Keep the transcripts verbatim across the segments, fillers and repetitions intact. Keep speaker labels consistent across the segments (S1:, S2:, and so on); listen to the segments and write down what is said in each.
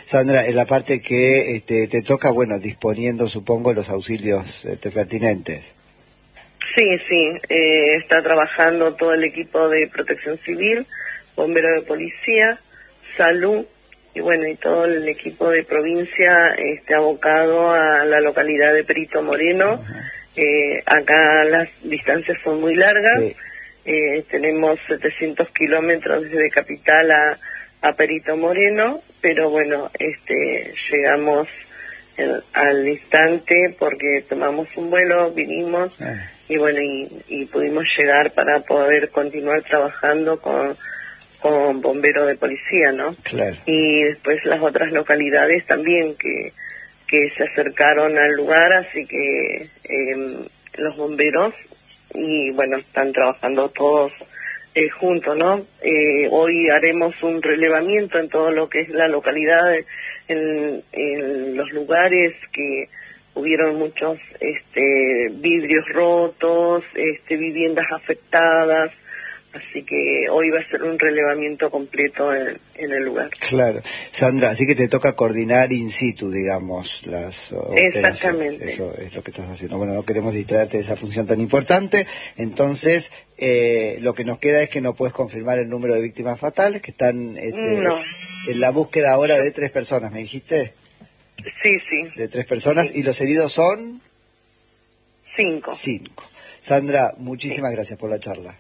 S1: Sandra, en la parte que este, te toca, bueno, disponiendo, supongo, los auxilios este, pertinentes.
S2: Sí, sí, eh, está trabajando todo el equipo de protección civil, bombero de policía, salud, y bueno, y todo el equipo de provincia este, abocado a la localidad de Perito Moreno. Eh, acá las distancias son muy largas, sí. eh, tenemos setecientos kilómetros desde Capital a, a Perito Moreno, pero bueno, este llegamos el, al instante porque tomamos un vuelo, vinimos ah. y bueno, y, y pudimos llegar para poder continuar trabajando con, con bomberos de policía, ¿no?
S1: Claro.
S2: Y después las otras localidades también que que se acercaron al lugar, así que eh, los bomberos, y bueno, están trabajando todos eh, juntos, ¿no? Eh, hoy haremos un relevamiento en todo lo que es la localidad, en, en los lugares que hubieron muchos este, vidrios rotos, este, viviendas afectadas, así que hoy va a ser un relevamiento completo en, en el lugar.
S1: Claro. Sandra, así que te toca coordinar in situ, digamos, las operaciones.
S2: Exactamente.
S1: Eso es lo que estás haciendo. Bueno, no queremos distraerte de esa función tan importante. Entonces, eh, lo que nos queda es que no puedes confirmar el número de víctimas fatales, que están este,
S2: no.
S1: en la búsqueda ahora de tres personas, ¿me dijiste?
S2: Sí, sí.
S1: De tres personas.
S2: Sí.
S1: ¿Y los heridos son?
S2: Cinco.
S1: Cinco. Sandra, muchísimas sí. gracias por la charla.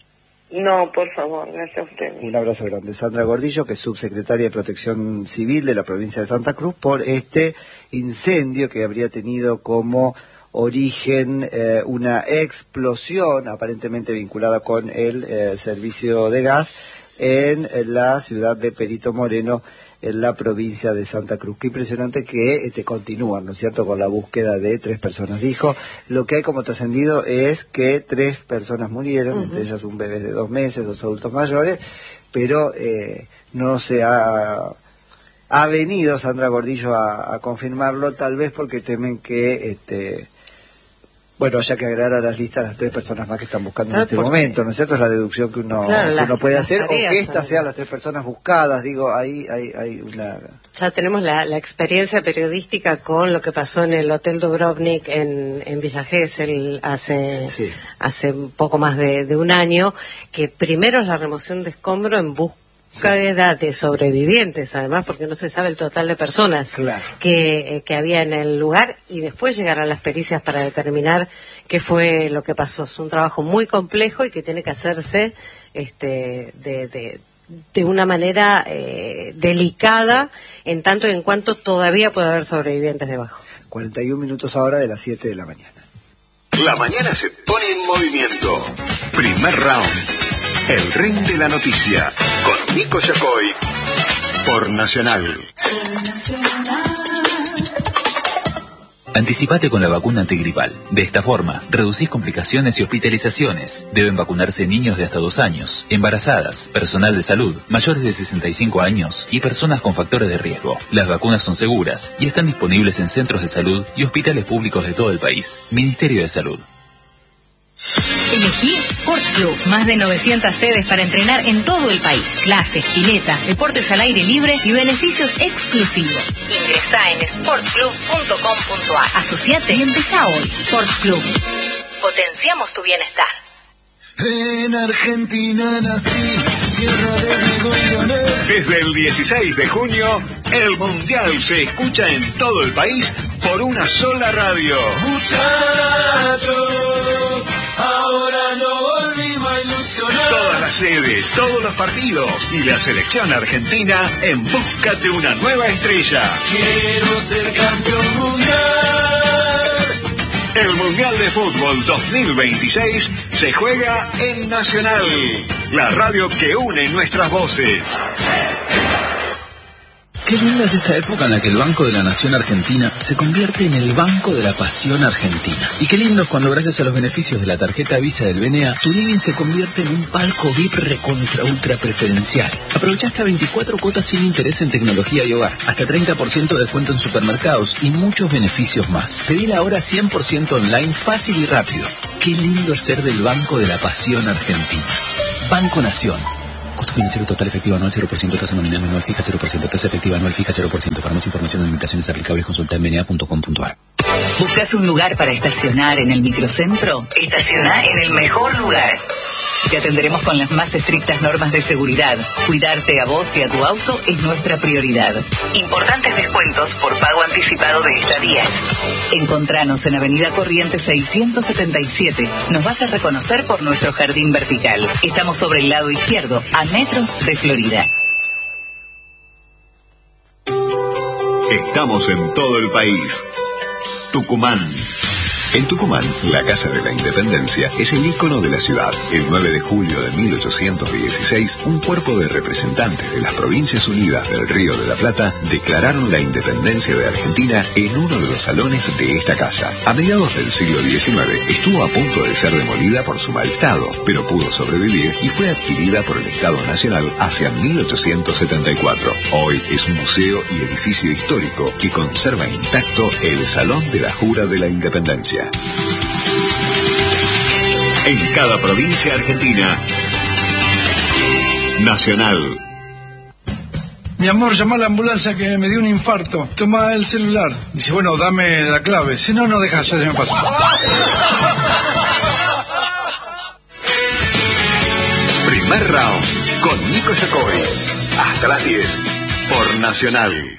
S2: No, por favor, gracias a ustedes.
S1: Un abrazo grande. Sandra Gordillo, que es subsecretaria de Protección Civil de la provincia de Santa Cruz, por este incendio que habría tenido como origen eh, una explosión aparentemente vinculada con el eh, servicio de gas en, en la ciudad de Perito Moreno, en la provincia de Santa Cruz. Qué impresionante que este, continúan, ¿no es cierto?, con la búsqueda de tres personas. Dijo, lo que hay como trascendido es que tres personas murieron, uh-huh. entre ellas un bebé de dos meses, dos adultos mayores, pero eh, no se ha, ha venido Sandra Gordillo a, a confirmarlo, tal vez porque temen que... este bueno, haya que agregar a las listas las tres personas más que están buscando claro, en este momento, ¿no es cierto? Es la deducción que uno,
S2: claro,
S1: que
S2: las,
S1: uno puede hacer,
S2: tareas,
S1: o que estas sean las tres personas buscadas, digo, ahí hay, hay una...
S3: Ya tenemos la, la experiencia periodística con lo que pasó en el Hotel Dubrovnik en, en Villa Gesell hace,
S1: sí. hace
S3: poco más de, de un año, que primero es la remoción de escombro en busca búsqueda de sobrevivientes, además, porque no se sabe el total de personas
S1: claro.
S3: que, eh, que había en el lugar, y después llegar a las pericias para determinar qué fue lo que pasó. Es un trabajo muy complejo y que tiene que hacerse este, de, de, de una manera eh, delicada, en tanto y en cuanto todavía puede haber sobrevivientes debajo.
S1: cuarenta y un minutos ahora de las siete de la mañana.
S4: La mañana se pone en movimiento. Primer round. El ring de la noticia, con Nico Yacoy, por Nacional.
S5: Anticipate con la vacuna antigripal. De esta forma, reducís complicaciones y hospitalizaciones. Deben vacunarse niños de hasta dos años, embarazadas, personal de salud, mayores de sesenta y cinco años y personas con factores de riesgo. Las vacunas son seguras y están disponibles en centros de salud y hospitales públicos de todo el país. Ministerio de Salud.
S6: Elegí Sport Club, más de novecientas sedes para entrenar en todo el país. Clases, pileta, deportes al aire libre y beneficios exclusivos. Ingresá en sport club punto com punto a r. Asociate y empezá hoy. Sport Club. Potenciamos tu bienestar.
S7: En Argentina nací, tierra de Diego y Leonel.
S4: Desde el dieciséis de junio, el Mundial se escucha en todo el país por una sola radio.
S7: Muchachos, ahora no volvimos a ilusionar.
S4: Todas las sedes, todos los partidos y la selección argentina en busca de una nueva estrella.
S7: Quiero ser campeón mundial.
S4: El Mundial de Fútbol dos mil veintiséis se juega en Nacional, la radio que une nuestras voces.
S8: Qué linda es esta época en la que el Banco de la Nación Argentina se convierte en el Banco de la Pasión Argentina. Y qué lindo es cuando, gracias a los beneficios de la tarjeta Visa del B N A, tu living se convierte en un palco V I P recontra ultra preferencial. Aprovecha hasta veinticuatro cuotas sin interés en tecnología y hogar, hasta treinta por ciento de descuento en supermercados y muchos beneficios más. Pedila ahora cien por ciento online, fácil y rápido. Qué lindo es ser del Banco de la Pasión Argentina. Banco Nación. Costo financiero total efectivo anual cero por ciento, tasa nominal anual fija cero por ciento, tasa efectiva anual fija cero por ciento. Para más información o limitaciones aplicables consulta en b n a punto com punto a r.
S6: ¿Buscas un lugar para estacionar en el microcentro? Estaciona en el mejor lugar. Te atenderemos con las más estrictas normas de seguridad. Cuidarte a vos y a tu auto es nuestra prioridad. Importantes descuentos por pago anticipado de estadías. Encontranos en Avenida Corrientes seiscientos setenta y siete. Nos vas a reconocer por nuestro jardín vertical. Estamos sobre el lado izquierdo, a metros de Florida.
S4: Estamos en todo el país. Tucumán. En Tucumán, la Casa de la Independencia es el ícono de la ciudad. El nueve de julio de mil ochocientos dieciséis, un cuerpo de representantes de las Provincias Unidas del Río de la Plata declararon la independencia de Argentina en uno de los salones de esta casa. A mediados del siglo diecinueve, estuvo a punto de ser demolida por su mal estado, pero pudo sobrevivir y fue adquirida por el Estado Nacional hacia mil ochocientos setenta y cuatro. Hoy es un museo y edificio histórico que conserva intacto el Salón de la Jura de la Independencia. En cada provincia argentina, Nacional.
S9: Mi amor, llama a la ambulancia que me dio un infarto. Toma el celular. Dice, bueno, dame la clave. Si no, no dejas, ya se me pasa.
S4: Primer round con Nico Yacoy. Hasta las diez por Nacional.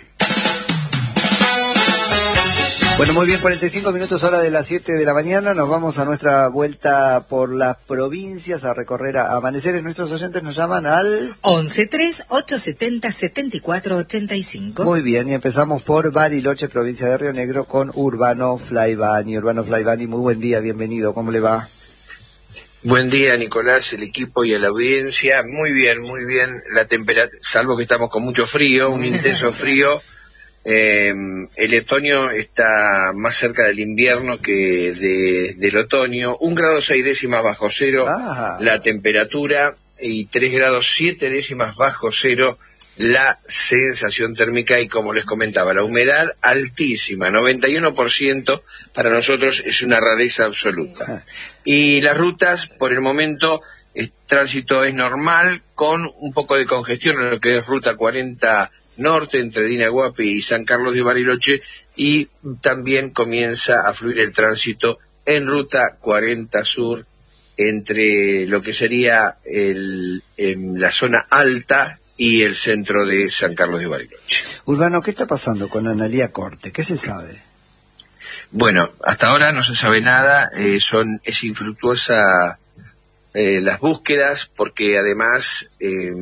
S1: Bueno, muy bien, cuarenta y cinco minutos, hora de las siete de la mañana. Nos vamos a nuestra vuelta por las provincias a recorrer a amaneceres. Nuestros oyentes nos llaman al
S10: once tres ocho setenta setenta y cuatro ochenta y cinco.
S1: Muy bien, y empezamos por Bariloche, provincia de Río Negro, con Urbano Flaivani. Urbano Flaivani, muy buen día, bienvenido. ¿Cómo le va?
S11: Buen día, Nicolás, el equipo y a la audiencia. Muy bien, muy bien. La temperatura, salvo que estamos con mucho frío, un intenso frío. Eh, el otoño está más cerca del invierno que de, del otoño. Un grado seis décimas bajo cero ah. la temperatura y tres grados siete décimas bajo cero la sensación térmica, y como les comentaba, la humedad altísima, noventa y uno por ciento. Para nosotros es una rareza absoluta. Y las rutas, por el momento, el tránsito es normal, con un poco de congestión en lo que es ruta cuarenta norte entre Dinaguapi y San Carlos de Bariloche, y también comienza a fluir el tránsito en ruta cuarenta sur entre lo que sería el, en la zona alta y el centro de San Carlos de Bariloche.
S1: Urbano, ¿qué está pasando con Analía Corte? ¿Qué se sabe?
S11: Bueno, hasta ahora no se sabe nada, eh, son es infructuosa eh, las búsquedas, porque además eh,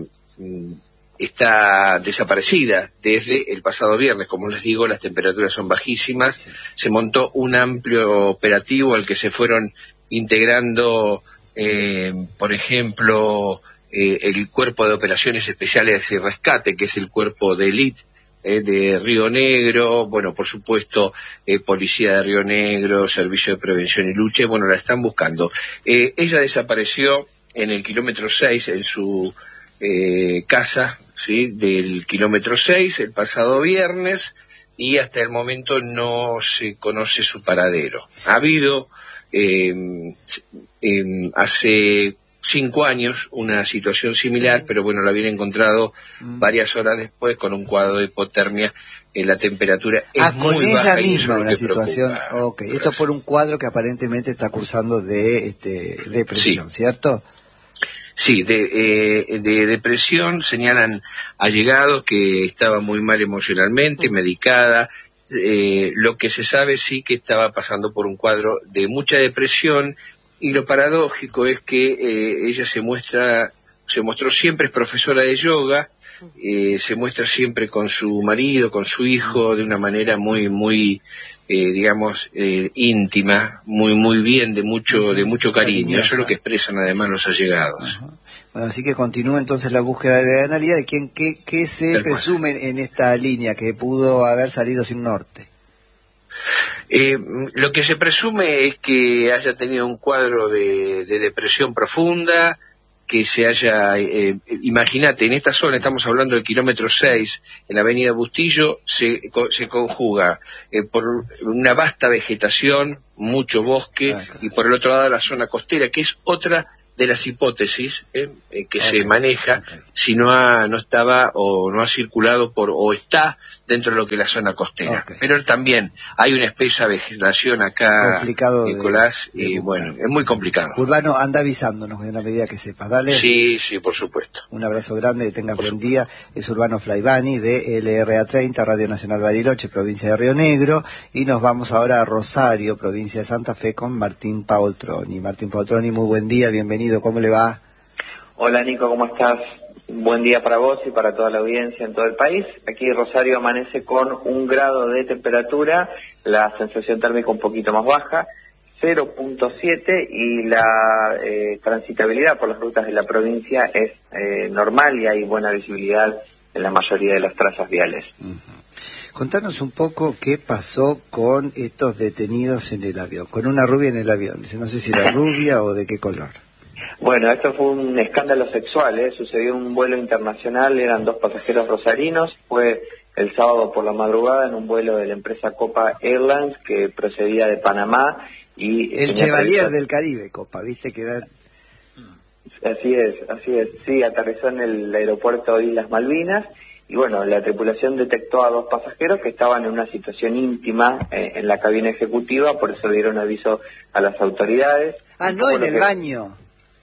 S11: está desaparecida desde el pasado viernes. Como les digo, las temperaturas son bajísimas. Sí. Se montó un amplio operativo al que se fueron integrando, eh, por ejemplo, eh, el Cuerpo de Operaciones Especiales y Rescate, que es el cuerpo de élite eh, de Río Negro, bueno, por supuesto, eh, Policía de Río Negro, Servicio de Prevención y Lucha, bueno, la están buscando. Eh, ella desapareció en el kilómetro seis, en su eh, casa, ¿sí?, del kilómetro seis, el pasado viernes, y hasta el momento no se conoce su paradero. Ha habido eh, eh, hace cinco años una situación similar, pero bueno, la habían encontrado varias horas después con un cuadro de hipotermia. Eh, la temperatura es
S1: ah, con
S11: muy
S1: ella
S11: baja,
S1: misma
S11: y
S1: una situación.
S11: Preocupa.
S1: Okay. Esto por un cuadro que aparentemente está acusando de este, depresión, sí. ¿Cierto?
S11: Sí, de, eh, de depresión. Señalan allegados que estaba muy mal emocionalmente, uh-huh. medicada. Eh, lo que se sabe sí que estaba pasando por un cuadro de mucha depresión, y lo paradójico es que eh, ella se muestra, se mostró siempre, es profesora de yoga, eh, se muestra siempre con su marido, con su hijo, de una manera muy, muy, eh, digamos, eh, íntima, muy, muy bien, de mucho, de mucho cariño. Eso es lo que expresan además los allegados.
S1: Uh-huh. Bueno, así que continúa entonces la búsqueda de Analía, de quién, qué, qué se Tal presume cual. En esta línea que pudo haber salido sin norte.
S11: Eh, lo que se presume es que haya tenido un cuadro de, de depresión profunda, que se haya, eh, imagínate, en esta zona, estamos hablando del kilómetro seis, en la avenida Bustillo, se, se conjuga eh, por una vasta vegetación, mucho bosque, ah, claro. y por el otro lado la zona costera, que es otra de las hipótesis eh, eh, que okay. se maneja okay. si no ha, no estaba o no ha circulado por o está dentro de lo que es la zona costera. Okay. Pero también hay una espesa vegetación acá, complicado Nicolás, de, de y bueno, es muy complicado.
S1: Urbano, anda avisándonos en la medida que sepas, dale.
S11: Sí, sí, por supuesto.
S1: Un abrazo grande, que tengas buen día. Es Urbano Flaivani de L R A treinta, Radio Nacional Bariloche, provincia de Río Negro, y nos vamos ahora a Rosario, provincia de Santa Fe, con Martín Paoltroni. Martín Paoltroni, muy buen día, bienvenido, ¿cómo le va?
S12: Hola Nico, ¿cómo estás? Buen día para vos y para toda la audiencia en todo el país. Aquí Rosario amanece con un grado de temperatura, la sensación térmica un poquito más baja, cero punto siete, y la eh, transitabilidad por las rutas de la provincia es eh, normal y hay buena visibilidad en la mayoría de las trazas viales.
S1: Uh-huh. Contanos un poco qué pasó con estos detenidos en el avión, con una rubia en el avión. Dice, no sé si era rubia o de qué color.
S12: Bueno, esto fue un escándalo sexual, ¿eh? Sucedió en un vuelo internacional, eran dos pasajeros rosarinos, fue el sábado por la madrugada en un vuelo de la empresa Copa Airlines que procedía de Panamá y...
S1: El Chevalier aterrizó... del Caribe, Copa, ¿viste? Que da...
S12: Así es, así es, sí, aterrizó en el aeropuerto de Islas Malvinas y bueno, la tripulación detectó a dos pasajeros que estaban en una situación íntima eh, en la cabina ejecutiva, por eso dieron aviso a las autoridades.
S1: Ah, no en el que... baño.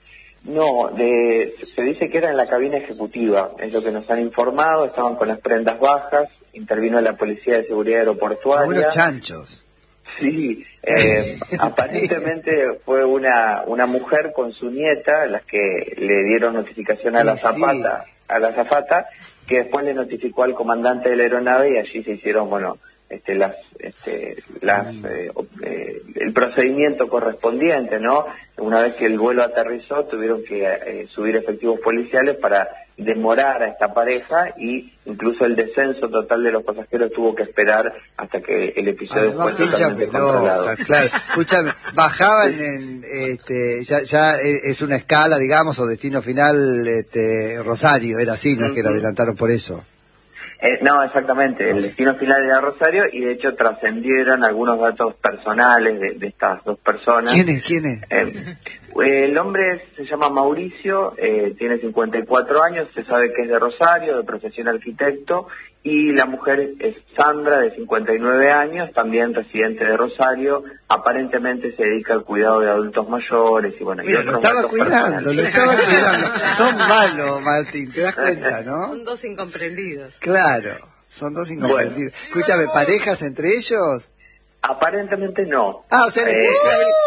S12: No, de, se dice que era en la cabina ejecutiva, es lo que nos han informado, estaban con las prendas bajas, intervino la Policía de Seguridad Aeroportuaria.
S1: Unos chanchos.
S12: Sí, eh, aparentemente fue una una mujer con su nieta las que le dieron notificación a la azafata, sí. a la azafata, que después le notificó al comandante de la aeronave y allí se hicieron, bueno, este las este las eh, eh, el procedimiento correspondiente, ¿no? Una vez que el vuelo aterrizó tuvieron que eh, subir efectivos policiales para demorar a esta pareja y incluso el descenso total de los pasajeros tuvo que esperar hasta que el episodio
S1: Además,
S12: fue totalmente
S1: no,
S12: controlado.
S1: Claro, escúchame, bajaban en, este, ya, ya es una escala, digamos, o destino final, este, Rosario, era así, no es que la adelantaron por eso.
S12: Eh, no, exactamente, el destino final era Rosario y de hecho trascendieron algunos datos personales de, de estas dos personas.
S1: ¿Quién es? ¿Quién es?
S12: Eh, el hombre se llama Mauricio, eh, tiene cincuenta y cuatro años, se sabe que es de Rosario, de profesión arquitecto, y la mujer es Sandra, de cincuenta y nueve años, también residente de Rosario, aparentemente se dedica al cuidado de adultos mayores y bueno...
S1: Mira,
S12: y
S1: lo estaba cuidando, lo estaba cuidando. Son malos, Martín, te das cuenta, ¿no?
S3: Son dos incomprendidos.
S1: Claro, son dos incomprendidos. Bueno. Escúchame, ¿parejas entre ellos?
S12: Aparentemente no.
S1: Ah, o sea, eh,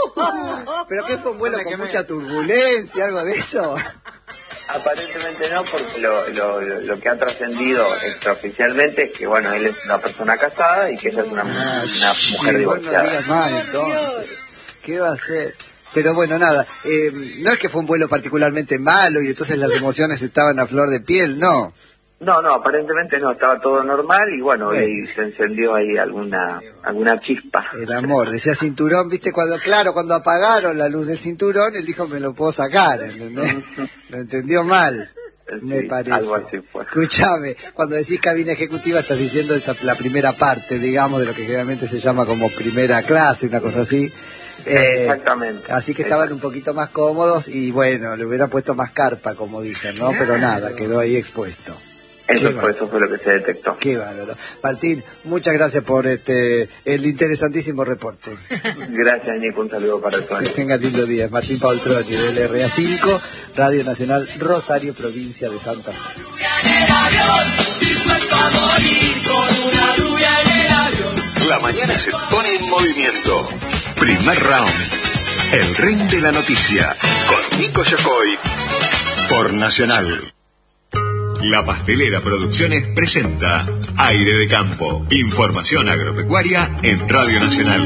S1: uh, ¿pero qué fue un vuelo con mucha turbulencia, algo de eso?
S12: Aparentemente no, porque lo, lo, lo que ha trascendido extraoficialmente es que, bueno, él es una persona casada y que ella es una, ah, una mujer divorciada.
S1: No digas mal, entonces. ¿Qué va a hacer? Pero bueno, nada, eh, no es que fue un vuelo particularmente malo y entonces las emociones estaban a flor de piel, no.
S12: No, no, aparentemente no, estaba todo normal y bueno, y se encendió ahí alguna alguna chispa.
S1: El amor, decía cinturón, viste, cuando, claro, cuando apagaron la luz del cinturón, él dijo me lo puedo sacar, ¿entendés? Lo entendió mal, sí, me parece.
S12: Algo así fue.
S1: Escuchame, cuando decís cabina ejecutiva estás diciendo esa, la primera parte, digamos, de lo que generalmente se llama como primera clase, una cosa así.
S12: Eh, Exactamente.
S1: Así que estaban un poquito más cómodos y bueno, le hubieran puesto más carpa, como dicen, ¿no? Pero nada, quedó ahí expuesto.
S12: Eso fue, eso fue lo que se detectó.
S1: Qué bárbaro. Martín, muchas gracias por este el interesantísimo reporte.
S12: Gracias, Nico. Un saludo para todos.
S1: Que tenga lindo día. Martín Paoltroni, de L R A cinco, Radio Nacional Rosario, provincia de Santa Fe.
S4: La mañana se pone en movimiento. Primer round. El ring de la noticia. Con Nico Yacoy. Por Nacional. La Pastelera Producciones presenta Aire de Campo. Información agropecuaria en Radio Nacional.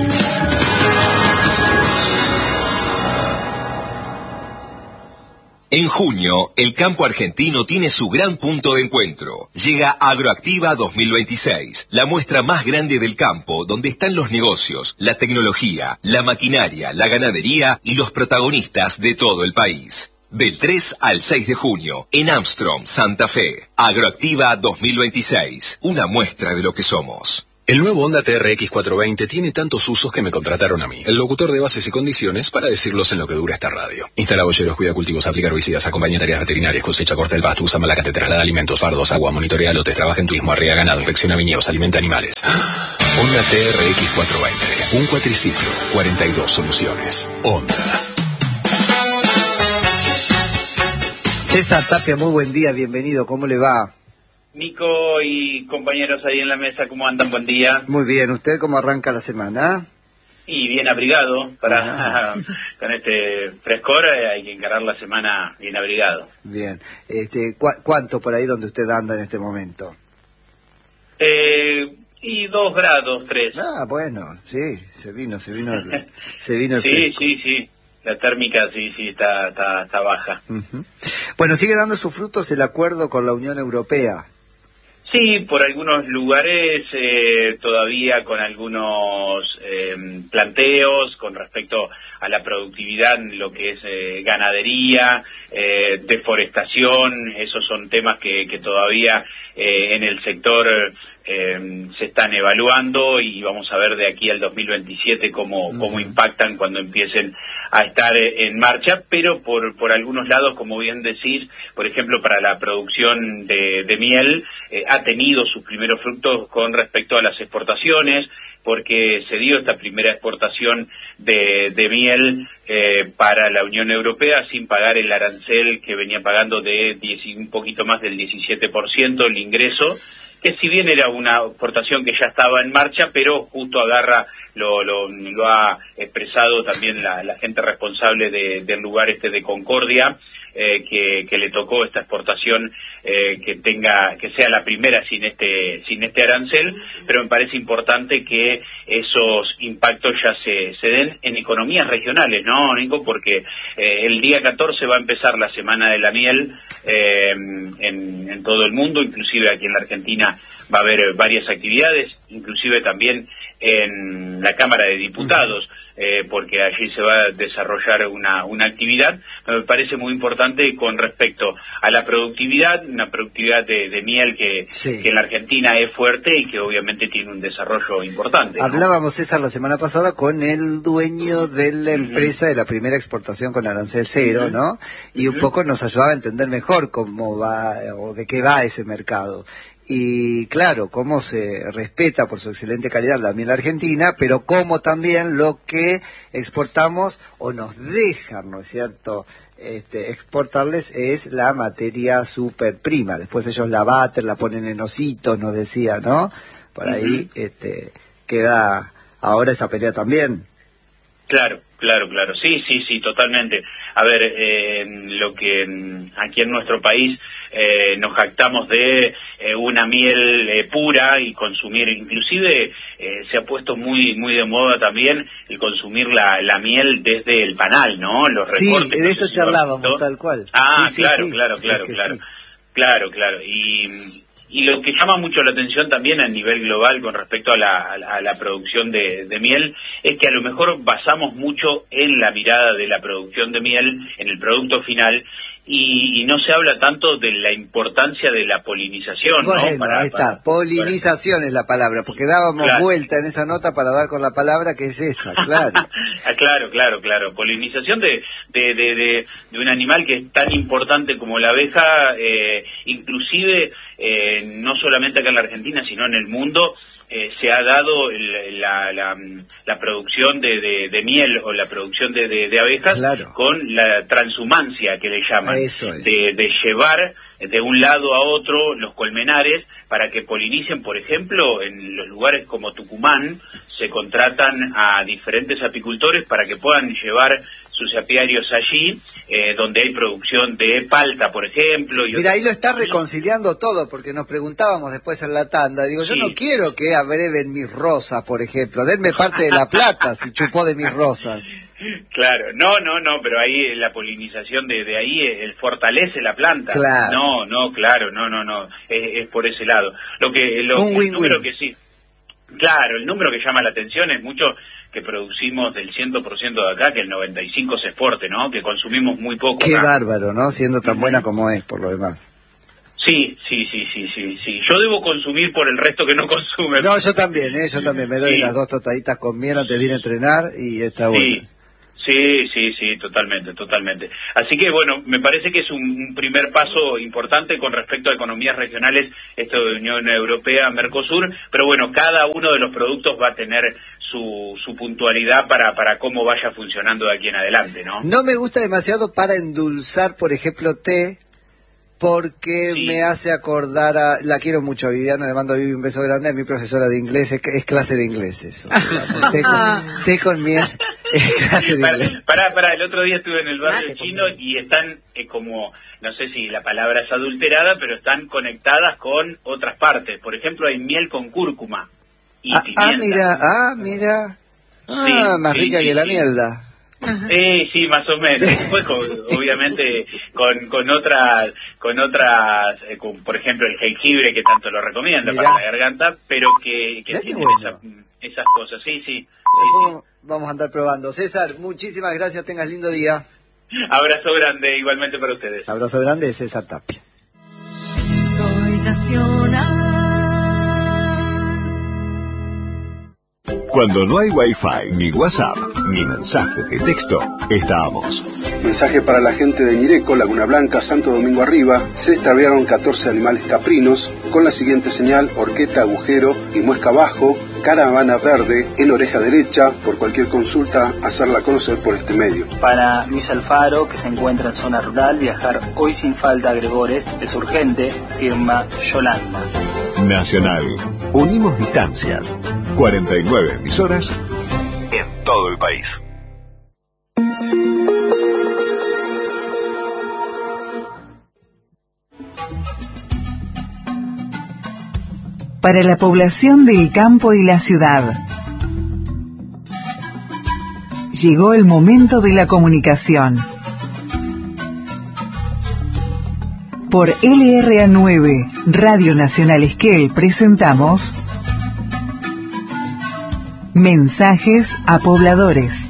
S13: En junio, el campo argentino tiene su gran punto de encuentro. Llega Agroactiva dos mil veintiséis, la muestra más grande del campo, donde están los negocios, la tecnología, la maquinaria, la ganadería y los protagonistas de todo el país. Del tres al seis de junio, en Armstrong, Santa Fe. Agroactiva dos mil veintiséis, una muestra de lo que somos.
S14: El nuevo Honda T R X cuatrocientos veinte tiene tantos usos que me contrataron a mí, el locutor de bases y condiciones, para decirlos en lo que dura esta radio. Instala boyeros, cuida cultivos, aplica herbicidas, acompaña tareas veterinarias, cosecha, corta el pasto, usa malacate, traslada alimentos, fardos, agua, monitorea lotes, trabaja en turismo, arrea ganado, inspecciona viñedos, alimenta animales. Honda T R X cuatrocientos veinte, un cuatriciclo, cuarenta y dos soluciones. Honda.
S1: César Tapia, muy buen día, bienvenido, ¿cómo le va?
S15: Nico y compañeros ahí en la mesa, ¿cómo andan? Buen día.
S1: Muy bien, ¿usted cómo arranca la semana?
S15: Y bien abrigado, para con este frescor eh, hay que encarar la semana bien abrigado.
S1: Bien, este, ¿cu ¿cuánto por ahí donde usted anda en este momento?
S15: Eh, y dos grados, tres.
S1: Ah, bueno, sí, se vino, se vino el, se vino el
S15: Sí,
S1: fresco.
S15: sí, sí, la térmica sí, sí, está, está, está baja.
S1: Uh-huh. Bueno, sigue dando sus frutos el acuerdo con la Unión Europea.
S15: Sí, por algunos lugares eh, todavía con algunos eh, planteos con respecto a la productividad, lo que es eh, ganadería, eh, deforestación, esos son temas que, que todavía eh, en el sector eh, se están evaluando y vamos a ver de aquí al dos mil veintisiete cómo, uh-huh. cómo impactan cuando empiecen a estar en marcha, pero por, por algunos lados, como bien decís, por ejemplo, para la producción de, de miel, eh, ha tenido sus primeros frutos con respecto a las exportaciones, porque se dio esta primera exportación de, de miel eh, para la Unión Europea sin pagar el arancel que venía pagando de diez, un poquito más del diecisiete por ciento el ingreso, que si bien era una exportación que ya estaba en marcha, pero justo agarra, lo, lo, lo ha expresado también la, la gente responsable de, del lugar este de Concordia, eh, que, que le tocó esta exportación eh, que tenga, que sea la primera sin este, sin este arancel, pero me parece importante que esos impactos ya se, se den en economías regionales, ¿no, Nico? Porque eh, el día catorce va a empezar la Semana de la Miel eh, en, en todo el mundo, inclusive aquí en la Argentina va a haber varias actividades, inclusive también en la Cámara de Diputados, eh, porque allí se va a desarrollar una, una actividad. Me parece muy importante con respecto a la productividad, una productividad de, de miel que, sí. que en la Argentina es fuerte y que obviamente tiene un desarrollo importante, ¿no?
S1: Hablábamos, César, la semana pasada con el dueño de la empresa uh-huh. de la primera exportación con arancel cero, uh-huh. ¿no? Y uh-huh. un poco nos ayudaba a entender mejor cómo va o de qué va ese mercado. Y claro, cómo se respeta por su excelente calidad la miel argentina, pero cómo también lo que exportamos o nos dejan, ¿no es cierto?, este, exportarles es la materia super prima. Después ellos la baten, la ponen en ositos, nos decía, ¿no? Por ahí uh-huh. este, queda ahora esa pelea también.
S15: Claro, claro, claro. Sí, sí, sí, totalmente. A ver, eh, lo que aquí en nuestro país eh, nos jactamos de eh, una miel eh, pura y consumir, inclusive eh, se ha puesto muy muy de moda también el consumir la, la miel desde el panal, ¿no? Los
S1: sí,
S15: recortes.
S1: de eso charlábamos, tal cual.
S15: Ah,
S1: sí,
S15: claro,
S1: sí,
S15: claro,
S1: sí,
S15: claro,
S1: es
S15: claro,
S1: sí.
S15: claro, claro. Y Y lo que llama mucho la atención también a nivel global con respecto a la, a la, a la producción de, de miel es que a lo mejor basamos mucho en la mirada de la producción de miel, en el producto final, y, y no se habla tanto de la importancia de la polinización,
S1: bueno,
S15: ¿no? Para,
S1: ahí está,
S15: para,
S1: polinización para... es la palabra, porque dábamos claro. vuelta en esa nota para dar con la palabra que es esa, claro.
S15: ah, claro, claro, claro, polinización de, de, de, de, de un animal que es tan importante como la abeja, eh, inclusive eh, no solamente acá en la Argentina, sino en el mundo. Eh, se ha dado el, la, la, la producción de, de, de miel o la producción de, de, de abejas claro. con la transhumancia que le llaman,
S1: Eso es.
S15: de, de llevar de un lado a otro los colmenares para que polinicen. Por ejemplo, en los lugares como Tucumán se contratan a diferentes apicultores para que puedan llevar sus apiarios allí, eh, donde hay producción de palta, por ejemplo. Y
S1: Mira, ahí lo está reconciliando todo, porque nos preguntábamos después en la tanda, digo, yo sí. no quiero que abreven mis rosas, por ejemplo, denme parte de la plata si chupó de mis rosas.
S15: Claro, no, no, no, pero ahí la polinización de, de ahí el fortalece la planta.
S1: Claro.
S15: No, no, claro, no, no, no, es, es por ese lado. Lo que, lo,
S1: Un win-win.
S15: El número que sí, claro, el número que llama la atención es mucho que producimos del cien por ciento de acá, que el noventa y cinco por ciento se exporte, ¿no? Que consumimos muy poco.
S1: Qué
S15: acá.
S1: Bárbaro, ¿no? Siendo tan buena como es, por lo demás.
S15: Sí, sí, sí, sí, sí, sí. Yo debo consumir por el resto que no consume.
S1: No, yo también, ¿eh? Yo también me doy sí. las dos tostaditas con miel antes de ir a entrenar y está
S15: sí.
S1: bueno.
S15: Sí, sí, sí, totalmente, totalmente. Así que, bueno, me parece que es un, un primer paso importante con respecto a economías regionales, esto de Unión Europea, Mercosur, pero bueno, cada uno de los productos va a tener su, su puntualidad para, para cómo vaya funcionando de aquí en adelante, ¿no?
S1: No me gusta demasiado para endulzar, por ejemplo, té, porque sí. me hace acordar a... La quiero mucho a Viviana, le mando a Vivi un beso grande, a mi profesora de inglés, es, es clase de inglés eso. té, con, té con miel...
S15: para, para, para, el otro día estuve en el barrio ah, chino y están eh, como, no sé si la palabra es adulterada, pero están conectadas con otras partes. Por ejemplo, hay miel con cúrcuma y
S1: ah,
S15: pimienta.
S1: Ah, mira, ah, mira. Ah, sí, más sí, rica sí, que sí. la mielda.
S15: Sí, sí, más o menos. Después, con, obviamente, con, con otras, con otras, eh, con, por ejemplo, el jengibre que tanto lo recomienda Mirá. para la garganta, pero que, que tiene bueno. esa, esas cosas. Sí, sí. sí,
S1: vamos, sí. vamos a andar probando. César, muchísimas gracias. Tengas lindo día.
S15: Abrazo grande, igualmente para ustedes.
S1: Abrazo grande, César Tapia.
S10: Soy nacional.
S4: Cuando no hay Wi-Fi, ni WhatsApp, ni mensaje de texto, estábamos.
S16: Mensaje para la gente de Mireco, Laguna Blanca, Santo Domingo Arriba. Se extraviaron catorce animales caprinos con la siguiente señal: horqueta, agujero y muesca abajo, caravana verde en oreja derecha. Por cualquier consulta, hacerla conocer por este medio.
S17: Para Luis Alfaro, que se encuentra en zona rural, viajar hoy sin falta a Gregores es urgente, firma Yolanda.
S4: Nacional. Unimos distancias. cuarenta y nueve emisoras en todo el país.
S18: Para la población del campo y la ciudad. Llegó el momento de la comunicación. Por L R A nueve, Radio Nacional Esquel, presentamos Mensajes a pobladores.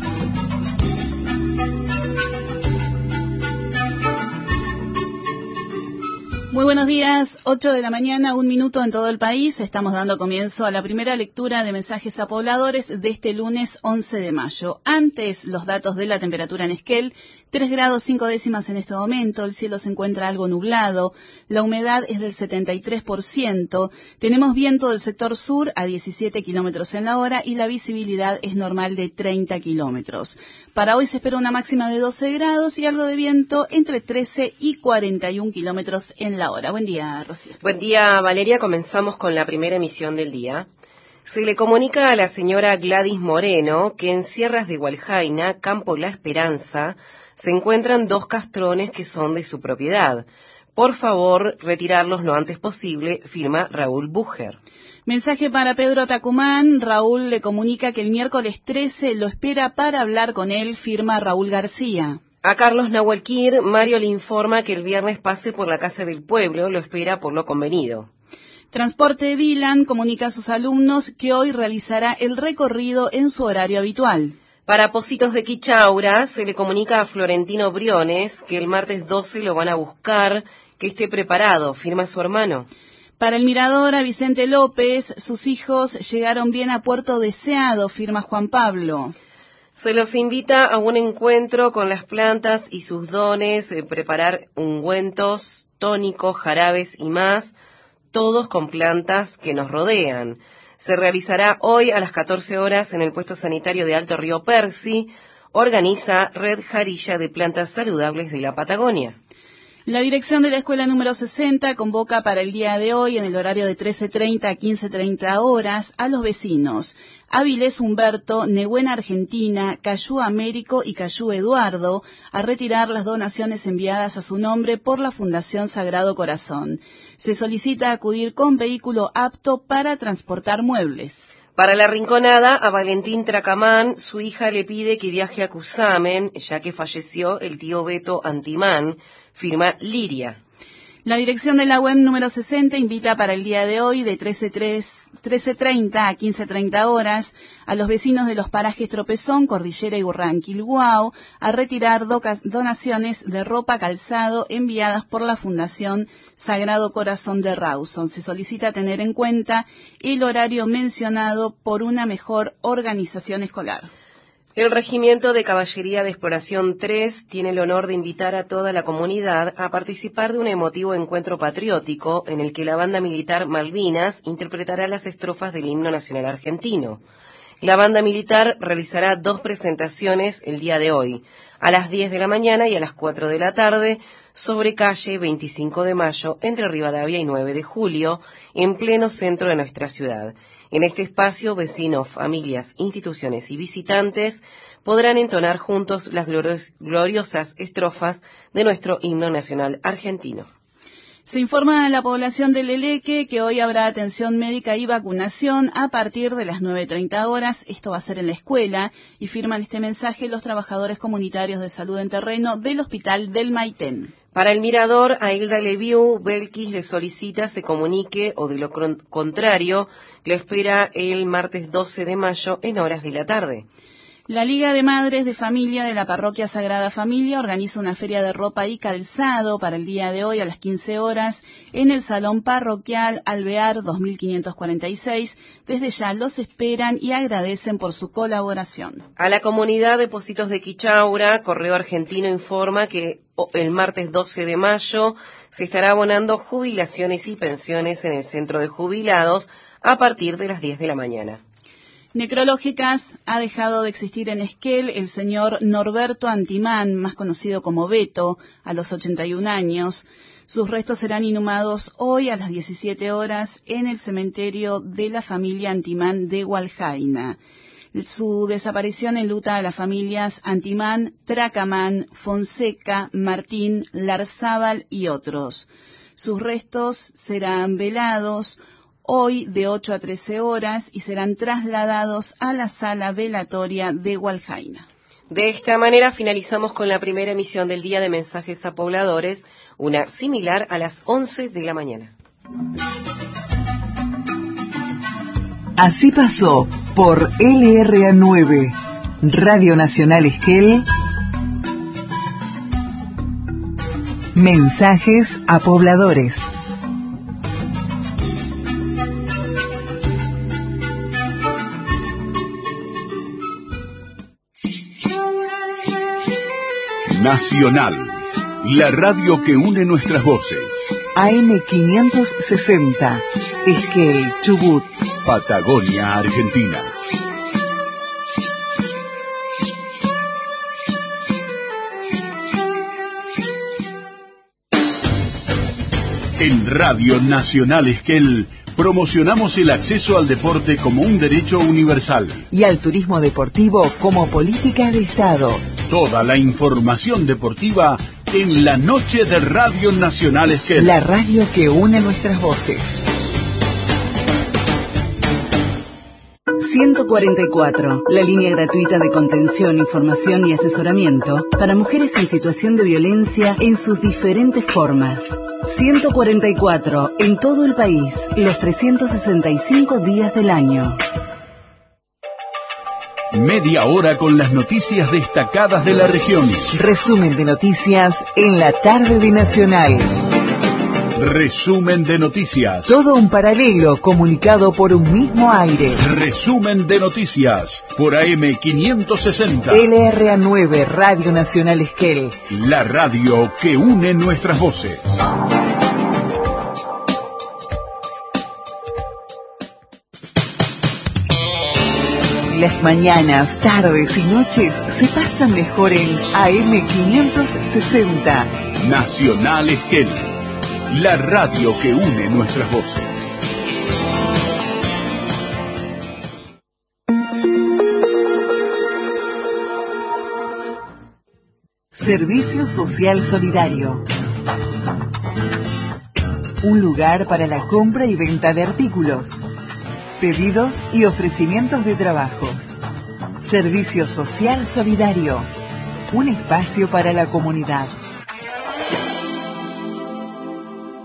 S19: Muy buenos días, ocho de la mañana, un minuto en todo el país. Estamos dando comienzo a la primera lectura de Mensajes a pobladores de este lunes once de mayo. Antes, los datos de la temperatura en Esquel: tres grados cinco décimas en este momento, el cielo se encuentra algo nublado, la humedad es del setenta y tres por ciento, tenemos viento del sector sur a diecisiete kilómetros en la hora y la visibilidad es normal de treinta kilómetros. Para hoy se espera una máxima de doce grados y algo de viento entre trece y cuarenta y un kilómetros en la hora. Buen día, Rocío.
S20: Buen día, Valeria. Comenzamos con la primera emisión del día. Se le comunica a la señora Gladys Moreno que en Sierras de Hualjaina, Campo La Esperanza, se encuentran dos castrones que son de su propiedad. Por favor, retirarlos lo antes posible, firma Raúl Bucher.
S19: Mensaje para Pedro Tacumán. Raúl le comunica que el miércoles trece lo espera para hablar con él, firma Raúl García.
S20: A Carlos Nahuelquir, Mario le informa que el viernes pase por la Casa del Pueblo, lo espera por lo convenido.
S19: Transporte Vilan comunica a sus alumnos que hoy realizará el recorrido en su horario habitual.
S20: Para Positos de Quichaura, se le comunica a Florentino Briones que el martes doce lo van a buscar, que esté preparado, firma su hermano.
S19: Para el Mirador, a Vicente López, sus hijos llegaron bien a Puerto Deseado, firma Juan Pablo.
S20: Se los invita a un encuentro con las plantas y sus dones, eh, preparar ungüentos, tónicos, jarabes y más, todos con plantas que nos rodean. Se realizará hoy a las catorce horas en el puesto sanitario de Alto Río Percy. Organiza Red Jarilla de Plantas Saludables de la Patagonia.
S19: La dirección de la escuela número sesenta convoca para el día de hoy, en el horario de trece treinta a quince treinta horas, a los vecinos Avilés Humberto, Nehuena Argentina, Cayú Américo y Cayú Eduardo a retirar las donaciones enviadas a su nombre por la Fundación Sagrado Corazón. Se solicita acudir con vehículo apto para transportar muebles.
S20: Para la Rinconada, a Valentín Tracamán, su hija le pide que viaje a Cusamen, ya que falleció el tío Beto Antimán, firma Liria.
S19: La dirección de la web número sesenta invita para el día de hoy de trece treinta a quince treinta horas a los vecinos de los parajes Tropezón, Cordillera y Burranquilguao a retirar donaciones de ropa, calzado enviadas por la Fundación Sagrado Corazón de Rawson. Se solicita tener en cuenta el horario mencionado por una mejor organización escolar.
S20: El Regimiento de Caballería de Exploración tres tiene el honor de invitar a toda la comunidad a participar de un emotivo encuentro patriótico en el que la banda militar Malvinas interpretará las estrofas del himno nacional argentino. La banda militar realizará dos presentaciones el día de hoy, a las diez de la mañana y a las cuatro de la tarde, sobre calle veinticinco de mayo, entre Rivadavia y nueve de julio, en pleno centro de nuestra ciudad. En este espacio, vecinos, familias, instituciones y visitantes podrán entonar juntos las gloriosas estrofas de nuestro himno nacional argentino.
S19: Se informa a la población de Leleque que hoy habrá atención médica y vacunación a partir de las nueve treinta horas. Esto va a ser en la escuela y firman este mensaje los trabajadores comunitarios de salud en terreno del Hospital del Maitén.
S20: Para el mirador, a Hilda Leviu, Belkis le solicita se comunique o de lo contrario, le espera el martes doce de mayo en horas de la tarde.
S19: La Liga de Madres de Familia de la Parroquia Sagrada Familia organiza una feria de ropa y calzado para el día de hoy a las quince horas en el Salón Parroquial Alvear dos mil quinientos cuarenta y seis. Desde ya los esperan y agradecen por su colaboración.
S20: A la comunidad de Pocitos de Quichaura, Correo Argentino informa que el martes doce de mayo se estará abonando jubilaciones y pensiones en el Centro de Jubilados a partir de las diez de la mañana.
S19: Necrológicas, ha dejado de existir en Esquel el señor Norberto Antimán, más conocido como Beto, a los ochenta y un años. Sus restos serán inhumados hoy a las diecisiete horas en el cementerio de la familia Antimán de Hualjaina. Su desaparición enluta a las familias Antimán, Tracamán, Fonseca, Martín, Larzábal y otros. Sus restos serán velados hoy de ocho a trece horas y serán trasladados a la sala velatoria de Hualjaina.
S20: De esta manera finalizamos con la primera emisión del Día de Mensajes a Pobladores, una similar a las once de la mañana.
S18: Así pasó por L R A nueve, Radio Nacional Esquel, Mensajes a Pobladores.
S21: Nacional, la radio que une nuestras voces.
S18: A M quinientos sesenta, Esquel, Chubut,
S21: Patagonia, Argentina. En Radio Nacional Esquel promocionamos el acceso al deporte como un derecho universal.
S18: Y al turismo deportivo como política de Estado.
S21: Toda la información deportiva en la noche de Radio Nacional Esquel.
S18: La radio que une nuestras voces. ciento cuarenta y cuatro, la línea gratuita de contención, información y asesoramiento para mujeres en situación de violencia en sus diferentes formas. ciento cuarenta y cuatro, en todo el país, los trescientos sesenta y cinco días del año.
S21: Media hora con las noticias destacadas de la región.
S18: Resumen de noticias en la tarde de Nacional.
S21: Resumen de noticias.
S18: Todo un paralelo comunicado por un mismo aire.
S21: Resumen de noticias por A M quinientos sesenta.
S18: L R A nueve, Radio Nacional Esquel.
S21: La radio que une nuestras voces.
S18: Las mañanas, tardes y noches se pasan mejor en A M quinientos sesenta.
S21: Nacional Esquel. La radio que une nuestras voces.
S18: Servicio Social Solidario. Un lugar para la compra y venta de artículos, pedidos y ofrecimientos de trabajos. Servicio Social Solidario. Un espacio para la comunidad.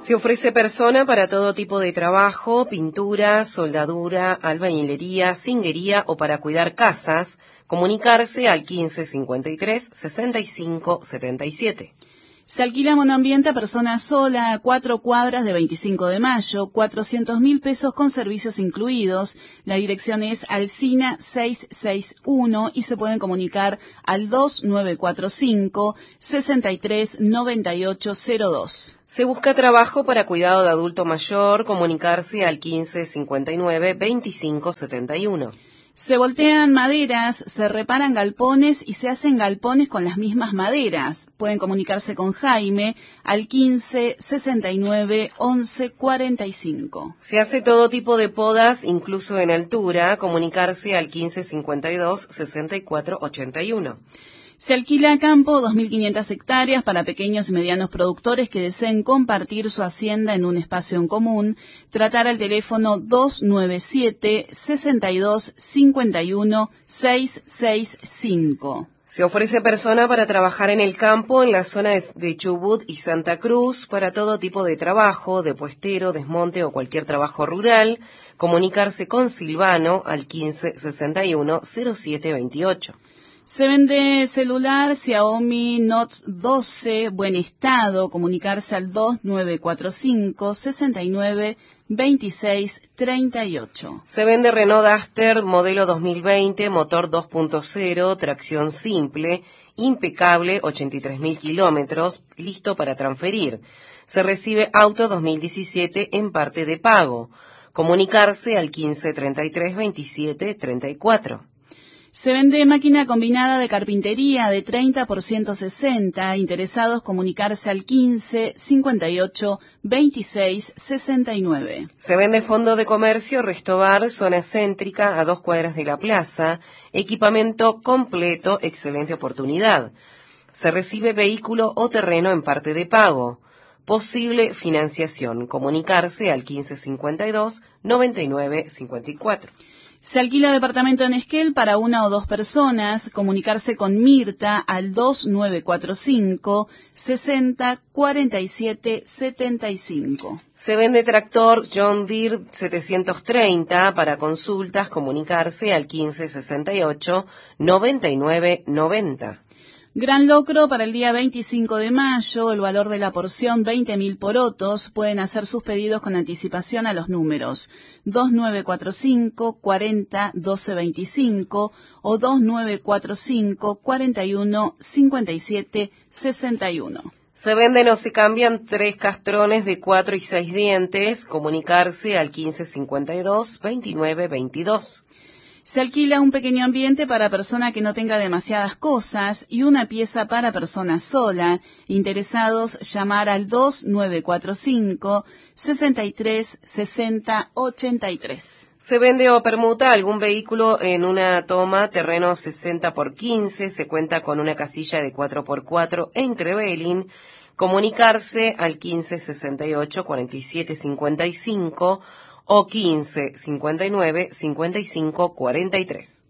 S20: Se ofrece persona para todo tipo de trabajo, pintura, soldadura, albañilería, zinguería o para cuidar casas. Comunicarse al quince cincuenta y tres sesenta y cinco setenta y siete.
S19: Se alquila monoambiente a persona sola a cuatro cuadras de veinticinco de mayo, cuatrocientos mil pesos con servicios incluidos. La dirección es Alsina seiscientos sesenta y uno y se pueden comunicar al dos nueve cuatro cinco, sesenta y tres noventa y ocho cero dos.
S20: Se busca trabajo para cuidado de adulto mayor, comunicarse al quince cincuenta y nueve veinticinco setenta y uno.
S19: Se voltean maderas, se reparan galpones y se hacen galpones con las mismas maderas. Pueden comunicarse con Jaime al quince sesenta y nueve once cuarenta y cinco.
S20: Se hace todo tipo de podas, incluso en altura, comunicarse al quince cincuenta y dos sesenta y cuatro ochenta y uno.
S19: Se alquila campo dos mil quinientas hectáreas para pequeños y medianos productores que deseen compartir su hacienda en un espacio en común. Tratar al teléfono dos nueve siete, sesenta y dos cincuenta y uno, seiscientos sesenta y cinco.
S20: Se ofrece persona para trabajar en el campo en la zona de Chubut y Santa Cruz para todo tipo de trabajo, de puestero, desmonte o cualquier trabajo rural. Comunicarse con Silvano al quince sesenta y uno cero siete veintiocho.
S19: Se vende celular Xiaomi Note doce, buen estado, comunicarse al dos nueve cuatro cinco, sesenta y nueve veintiséis treinta y ocho.
S20: Se vende Renault Duster modelo dos mil veinte, motor dos punto cero, tracción simple, impecable, ochenta y tres mil kilómetros, listo para transferir. Se recibe auto dos mil diecisiete en parte de pago. Comunicarse al quince treinta y tres veintisiete treinta y cuatro.
S19: Se vende máquina combinada de carpintería de treinta por ciento sesenta. Interesados comunicarse al quince cincuenta y ocho veintiséis sesenta y nueve.
S20: Se vende fondo de comercio Restobar, zona céntrica a dos cuadras de la plaza. Equipamiento completo, excelente oportunidad. Se recibe vehículo o terreno en parte de pago. Posible financiación. Comunicarse al quince cincuenta y dos noventa y nueve cincuenta y cuatro.
S19: Se alquila departamento en Esquel para una o dos personas. Comunicarse con Mirta al dos nueve cuatro cinco, sesenta cuarenta y siete setenta y cinco.
S20: Se vende tractor John Deere setecientos treinta para consultas. Comunicarse al quince sesenta y ocho noventa y nueve noventa.
S19: Gran locro para el día veinticinco de mayo, el valor de la porción veinte mil porotos. Pueden hacer sus pedidos con anticipación a los números dos nueve cuatro cinco, cuarenta, doce veinticinco o dos nueve cuatro cinco, cuarenta y uno, cincuenta y siete sesenta y uno.
S20: Se venden o se cambian tres castrones de cuatro y seis dientes. Comunicarse al quince cincuenta y dos veintinueve veintidós.
S19: Se alquila un pequeño ambiente para persona que no tenga demasiadas cosas y una pieza para persona sola. Interesados, llamar al dos nueve cuatro cinco, sesenta y tres sesenta ochenta y tres.
S20: Se vende o permuta algún vehículo en una toma, terreno sesenta por quince, se cuenta con una casilla de cuatro por cuatro en Trevelin. Comunicarse al quince sesenta y ocho cuarenta y siete cincuenta y cinco o quince cincuenta y nueve cincuenta y cinco cuarenta y tres.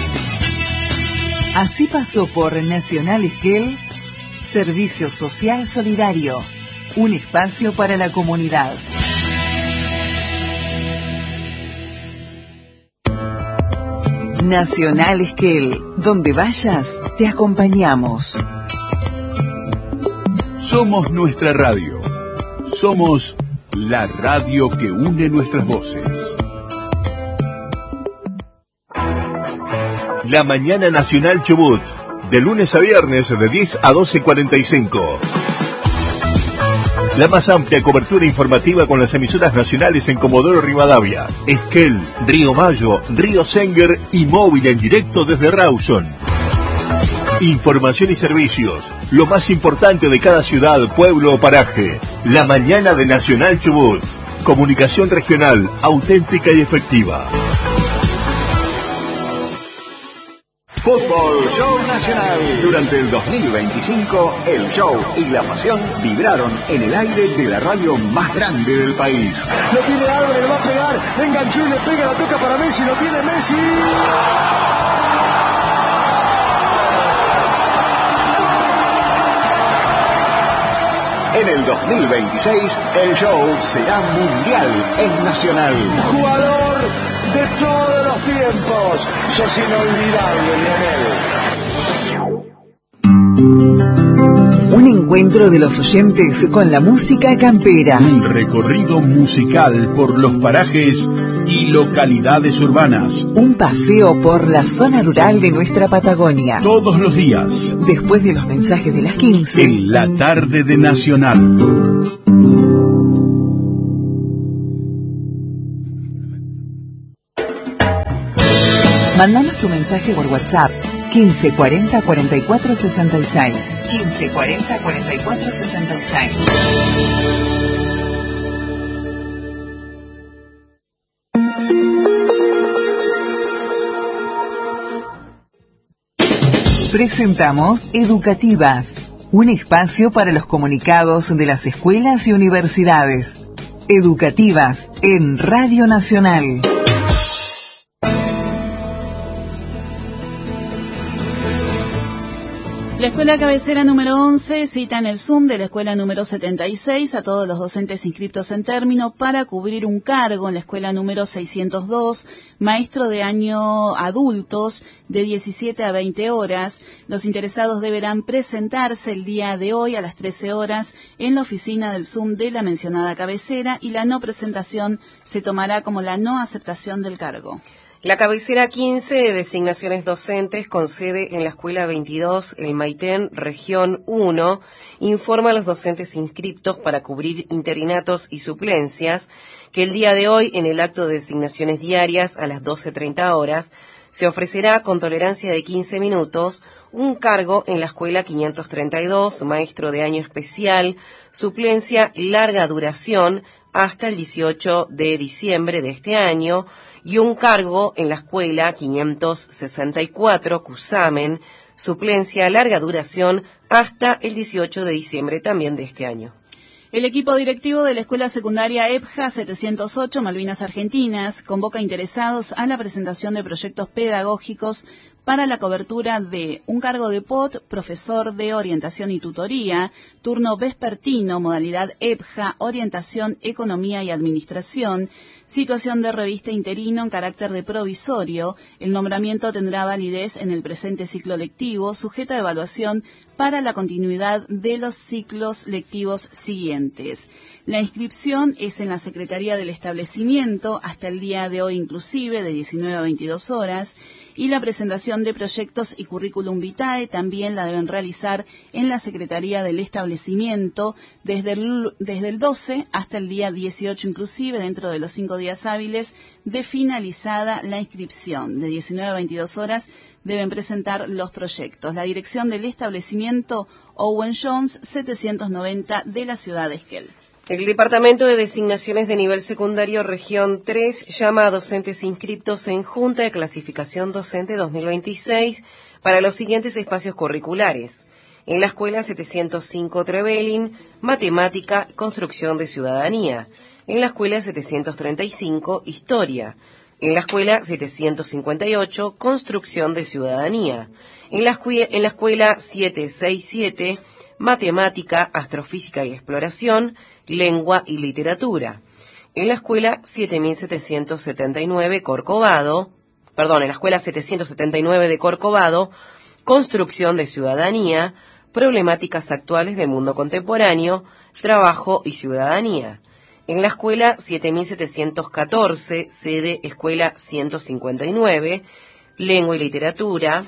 S10: Así pasó por Nacional Esquel, Servicio Social Solidario, un espacio para la comunidad. Nacional Esquel, donde vayas, te acompañamos.
S21: Somos nuestra radio. Somos la radio que une nuestras voces.
S2: La Mañana Nacional Chubut, de lunes a viernes de diez a doce cuarenta y cinco. La más amplia cobertura informativa con las emisoras nacionales en Comodoro Rivadavia, Esquel, Río Mayo, Río Senguer y móvil en directo desde Rawson. Información y servicios, lo más importante de cada ciudad, pueblo o paraje. La mañana de Nacional Chubut. Comunicación regional, auténtica y efectiva.
S4: Fútbol Show Nacional. Durante el dos mil veinticinco, el show y la pasión vibraron en el aire de la radio más grande del país.
S7: Lo tiene Álvarez, le va a pegar, enganchó y le pega, la toca para Messi, lo tiene Messi.
S2: En el dos mil veintiséis, el show será mundial en Nacional.
S7: Jugador de todos los tiempos, sos inolvidable, Lionel.
S10: Un encuentro de los oyentes con la música campera.
S21: Un recorrido musical por los parajes y localidades urbanas.
S10: Un paseo por la zona rural de nuestra Patagonia.
S21: Todos los días.
S10: Después de los mensajes de las quince.
S21: En la tarde de Nacional.
S10: Mándanos tu mensaje por WhatsApp. quince cuarenta cuarenta y cuatro sesenta y seis. quince cuarenta cuarenta y cuatro sesenta y seis. Presentamos Educativas, un espacio para los comunicados de las escuelas y universidades. Educativas en Radio Nacional.
S19: La escuela cabecera número once cita en el Zoom de la escuela número setenta y seis a todos los docentes inscritos en término para cubrir un cargo en la escuela número seiscientos dos, maestro de año adultos, de diecisiete a veinte horas. Los interesados deberán presentarse el día de hoy a las trece horas en la oficina del Zoom de la mencionada cabecera y la no presentación se tomará como la no aceptación del cargo.
S20: La cabecera quince de designaciones docentes con sede en la escuela veintidós, el Maitén, región uno, informa a los docentes inscriptos para cubrir interinatos y suplencias que el día de hoy, en el acto de designaciones diarias a las doce treinta horas, se ofrecerá con tolerancia de quince minutos un cargo en la escuela quinientos treinta y dos, maestro de año especial, suplencia larga duración hasta el dieciocho de diciembre de este año, y un cargo en la escuela quinientos sesenta y cuatro, Cusamen, suplencia larga duración hasta el dieciocho de diciembre también de este año.
S19: El equipo directivo de la Escuela Secundaria E P J A setecientos ocho, Malvinas Argentinas, convoca interesados a la presentación de proyectos pedagógicos para la cobertura de un cargo de P O T, profesor de orientación y tutoría, turno vespertino, modalidad E P J A, orientación, economía y administración, situación de revista interino en carácter de provisorio. El nombramiento tendrá validez en el presente ciclo lectivo, sujeto a evaluación para la continuidad de los ciclos lectivos siguientes. La inscripción es en la Secretaría del Establecimiento hasta el día de hoy inclusive, de diecinueve a veintidós horas, y la presentación de proyectos y currículum vitae también la deben realizar en la Secretaría del Establecimiento desde el, desde el doce hasta el día dieciocho inclusive, dentro de los cinco días hábiles de finalizada la inscripción. De diecinueve a veintidós horas deben presentar los proyectos. La dirección del establecimiento Owen Jones setecientos noventa de la ciudad de Esquel.
S20: El Departamento de Designaciones de Nivel Secundario Región tres llama a docentes inscriptos en Junta de Clasificación Docente dos mil veintiséis para los siguientes espacios curriculares. En la Escuela setecientos cinco Trevelin, Matemática, Construcción de Ciudadanía. En la Escuela setecientos treinta y cinco, Historia. En la Escuela setecientos cincuenta y ocho, Construcción de Ciudadanía. En la, en la Escuela setecientos sesenta y siete, Matemática, Astrofísica y Exploración, Lengua y Literatura. En la Escuela siete mil setecientos setenta y nueve, Corcovado, perdón, en la Escuela setecientos setenta y nueve de Corcovado, Construcción de Ciudadanía, Problemáticas Actuales del Mundo Contemporáneo, Trabajo y Ciudadanía. En la Escuela siete mil setecientos catorce, sede Escuela ciento cincuenta y nueve, Lengua y Literatura,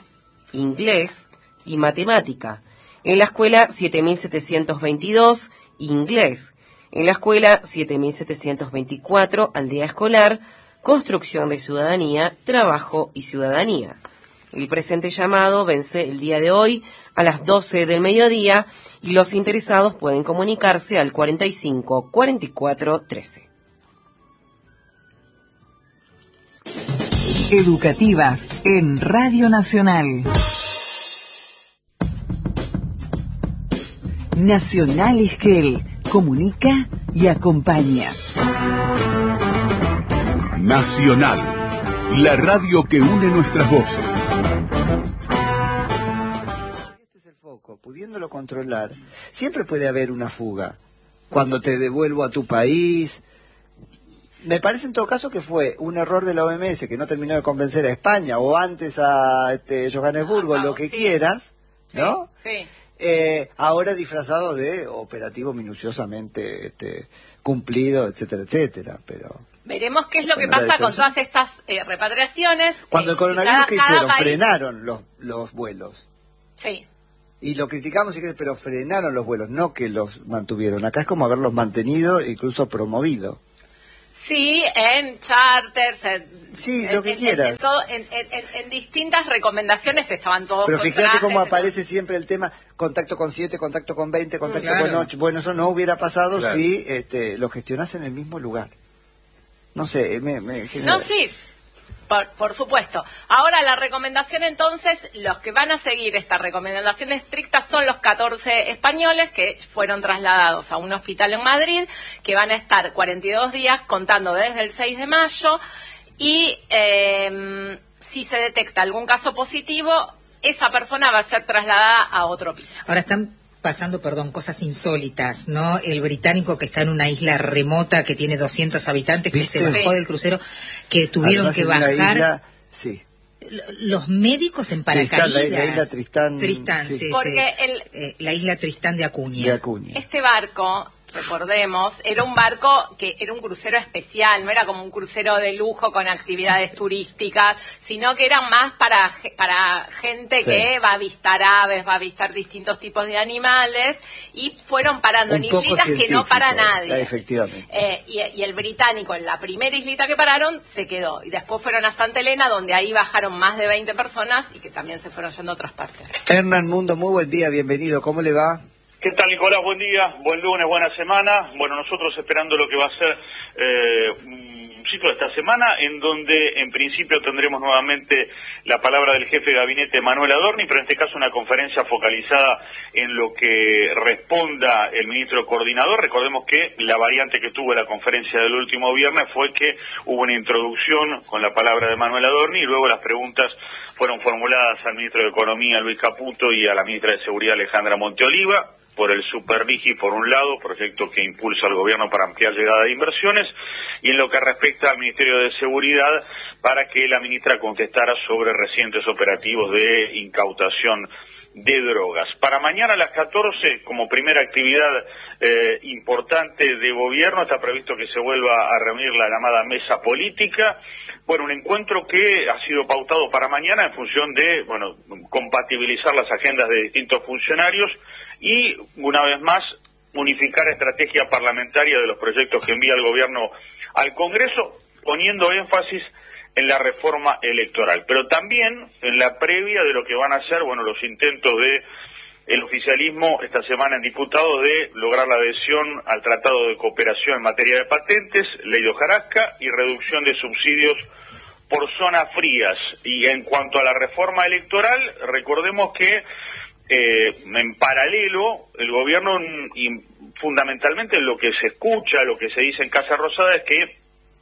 S20: Inglés y Matemática. En la Escuela siete mil setecientos veintidós, Inglés. En la Escuela siete mil setecientos veinticuatro, Aldea Escolar, Construcción de Ciudadanía, Trabajo y Ciudadanía. El presente llamado vence el día de hoy a las doce del mediodía y los interesados pueden comunicarse al cuarenta y cinco, cuarenta y cuatro, trece.
S10: Educativas en Radio Nacional. Nacional Esquel comunica y acompaña.
S21: Nacional, la radio que une nuestras voces.
S1: pudiéndolo controlar, siempre puede haber una fuga. Cuando te devuelvo a tu país... Me parece en todo caso que fue un error de la O M S que no terminó de convencer a España, o antes a este, Johannesburgo, ah, lo que sí. quieras, ¿no?
S19: Sí. sí.
S1: Eh, ahora disfrazado de operativo minuciosamente este, cumplido, etcétera, etcétera, pero...
S5: Veremos qué es lo que pasa con todas estas eh, repatriaciones.
S1: Cuando
S5: eh,
S1: el coronavirus, ¿qué hicieron?
S5: país...
S1: Frenaron los, los vuelos.
S5: Sí.
S1: Y lo criticamos, pero frenaron los vuelos, no que los mantuvieron. Acá es como haberlos mantenido, incluso promovido.
S5: Sí, en charters, en,
S1: sí,
S5: en,
S1: lo que
S5: en,
S1: quieras.
S5: En, todo, en, en, en distintas recomendaciones estaban todos.
S1: Pero fíjate
S5: trajes,
S1: cómo
S5: de...
S1: aparece siempre el tema contacto con siete, contacto con veinte, contacto
S5: claro.
S1: con ocho. Bueno, eso no hubiera pasado
S11: claro.
S1: si este, lo gestionás en el mismo lugar. No sé, me, me genera...
S5: No, sí, por, por supuesto. Ahora la recomendación entonces, los que van a seguir esta recomendación estricta son los catorce españoles que fueron trasladados a un hospital en Madrid, que van a estar cuarenta y dos días contando desde el seis de mayo y eh, si se detecta algún caso positivo, esa persona va a ser trasladada a otro piso.
S22: Ahora están pasando, perdón, cosas insólitas, ¿no? El británico que está en una isla remota que tiene doscientos habitantes, ¿viste? Que se bajó sí. del crucero, que tuvieron Además, que bajar.
S1: Isla, sí.
S22: Los médicos en paracaídas.
S1: Tristán, la, la isla Tristán.
S22: Tristán, sí. sí
S5: Porque
S22: sí.
S5: El,
S22: eh, la isla Tristán de Acuña.
S1: de Acuña.
S5: Este barco, recordemos, era un barco que era un crucero especial, no era como un crucero de lujo con actividades turísticas, sino que eran más para para gente sí. que va a avistar aves, va a avistar distintos tipos de animales, y fueron parando
S1: un
S5: en islitas que no para nadie.
S1: Efectivamente.
S5: Eh, y, y el británico, en la primera islita que pararon, se quedó. Y después fueron a Santa Elena, donde ahí bajaron más de veinte personas y que también se fueron yendo a otras partes.
S1: Hernán Mundo, muy buen día, bienvenido. ¿Cómo le va?
S23: ¿Qué tal, Nicolás? Buen día, buen lunes, buena semana. Bueno, nosotros esperando lo que va a ser eh, un ciclo de esta semana, en donde en principio tendremos nuevamente la palabra del jefe de gabinete Manuel Adorni, pero en este caso una conferencia focalizada en lo que responda el ministro coordinador. Recordemos que la variante que tuvo la conferencia del último viernes fue que hubo una introducción con la palabra de Manuel Adorni y luego las preguntas fueron formuladas al ministro de Economía, Luis Caputo, y a la ministra de Seguridad, Alejandra Monteoliva, por el Superdigi, por un lado, proyecto que impulsa al gobierno para ampliar llegada de inversiones, y en lo que respecta al Ministerio de Seguridad, para que la ministra contestara sobre recientes operativos de incautación de drogas. Para mañana a las catorce, como primera actividad eh, importante de gobierno, está previsto que se vuelva a reunir la llamada mesa política. Bueno, un encuentro que ha sido pautado para mañana en función de, bueno, compatibilizar las agendas de distintos funcionarios y, una vez más, unificar estrategia parlamentaria de los proyectos que envía el gobierno al Congreso, poniendo énfasis en la reforma electoral, pero también en la previa de lo que van a ser, bueno, los intentos de el oficialismo esta semana en diputados de lograr la adhesión al Tratado de Cooperación en materia de patentes, ley de hojarasca y reducción de subsidios por zonas frías. Y en cuanto a la reforma electoral, recordemos que eh, en paralelo el gobierno, y fundamentalmente lo que se escucha, lo que se dice en Casa Rosada, es que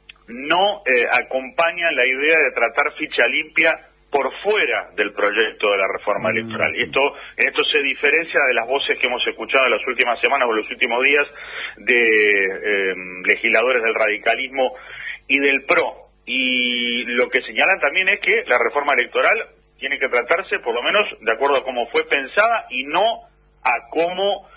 S23: no eh, acompaña la idea de tratar ficha limpia por fuera del proyecto de la reforma mm. electoral. Y esto, esto se diferencia de las voces que hemos escuchado en las últimas semanas o en los últimos días de eh, legisladores del radicalismo y del P R O. Y lo que señalan también es que la reforma electoral tiene que tratarse, por lo menos, de acuerdo a cómo fue pensada y no a cómo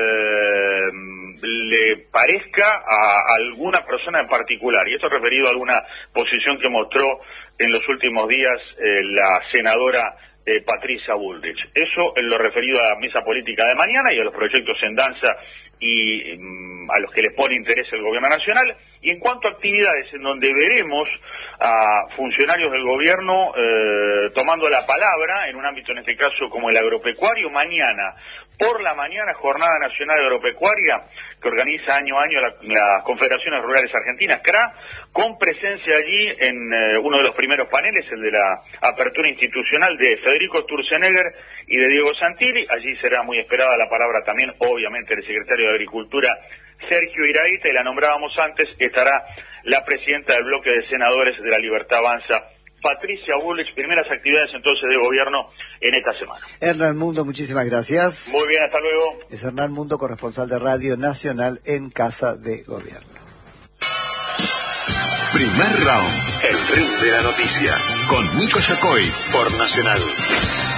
S23: eh, le parezca a alguna persona en particular. Y esto referido a alguna posición que mostró en los últimos días eh, la senadora eh, Patricia Bullrich. Eso en lo referido a la mesa política de mañana y a los proyectos en danza y um, a los que les pone interés el gobierno nacional. Y en cuanto a actividades en donde veremos a funcionarios del gobierno eh, tomando la palabra en un ámbito, en este caso, como el agropecuario, mañana por la mañana, Jornada Nacional Agropecuaria, que organiza año a año las la Confederaciones Rurales Argentinas, C R A, con presencia allí en eh, uno de los primeros paneles, el de la apertura institucional de Federico Sturzenegger y de Diego Santilli. Allí será muy esperada la palabra también, obviamente, del secretario de Agricultura, Sergio Iraíta, y la nombrábamos antes, estará la presidenta del bloque de senadores de La Libertad Avanza, Patricia Bullrich, primeras actividades entonces de gobierno en esta semana.
S1: Hernán Mundo, muchísimas gracias.
S23: Muy bien, hasta luego.
S1: Es Hernán Mundo, corresponsal de Radio Nacional en Casa de Gobierno.
S4: Primer round, el ring de la noticia, con Nico Yacoy por Nacional.